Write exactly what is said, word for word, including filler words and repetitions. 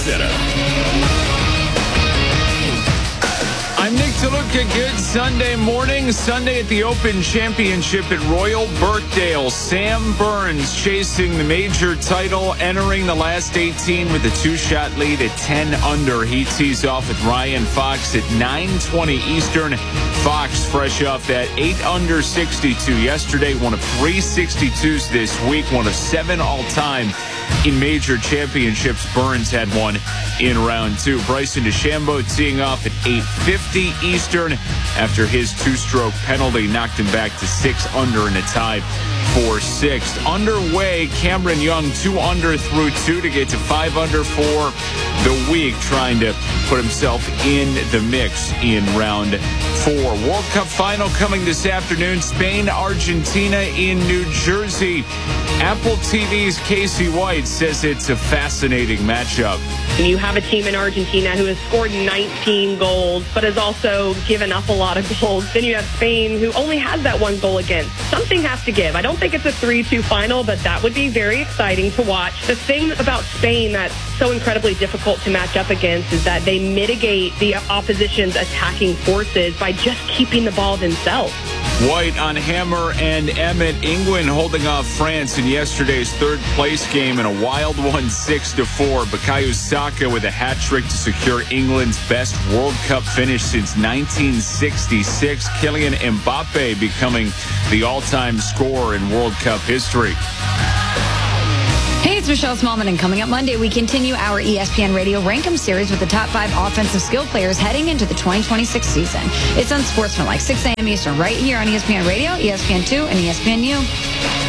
Center. I'm Nick DeLuca. Good Sunday morning. Sunday at the Open Championship at Royal Birkdale. Sam Burns chasing the major title, entering the last eighteen with a two-shot lead at ten under. He tees off with Ryan Fox at nine twenty Eastern. Fox fresh off that eight under sixty-two yesterday. One of three sixty-twos this week. One of seven all-time in major championships. Burns had one in round two. Bryson DeChambeau teeing off at eight fifty Eastern after his two-stroke penalty knocked him back to six under in a tie for sixth. Underway, Cameron Young two under through two to get to five under for the week, trying to put himself in the mix in round four. World Cup final coming this afternoon. Spain, Argentina in New Jersey. Apple T V's Casey White says it's a fascinating matchup. You have a team in Argentina who has scored nineteen goals, but has also given up a lot of goals. Then you have Spain, who only has that one goal against. Something has to give. I don't think it's a three two final, but that would be very exciting to watch. The thing about Spain that's so incredibly difficult to match up against is that they mitigate the opposition's attacking forces by just keeping the ball themselves. White on Hammer and Emmett. England holding off France in yesterday's third place game in a wild one, six to four. Bukayo Saka with a hat trick to secure England's best World Cup finish since nineteen sixty-six. Kylian Mbappe becoming the all-time scorer in World Cup history. Hey, it's Michelle Smallman, and coming up Monday, we continue our E S P N Radio Rankem series with the top five offensive skill players heading into the twenty twenty-six season. It's Unsportsmanlike, six a.m. Eastern, right here on E S P N Radio, E S P N two, and E S P N U.